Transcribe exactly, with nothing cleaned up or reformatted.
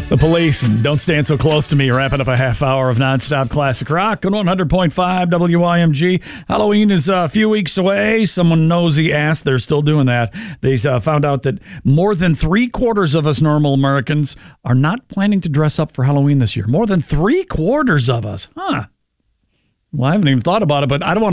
The Police and Don't Stand So Close to Me, wrapping up a half hour of nonstop classic rock on one hundred point five W I M G. Halloween is a few weeks away. Someone nosy asked, they're still doing that. They uh, found out that more than three quarters of us normal Americans are not planning to dress up for Halloween this year. More than three quarters of us. Huh. Well, I haven't even thought about it, but I don't want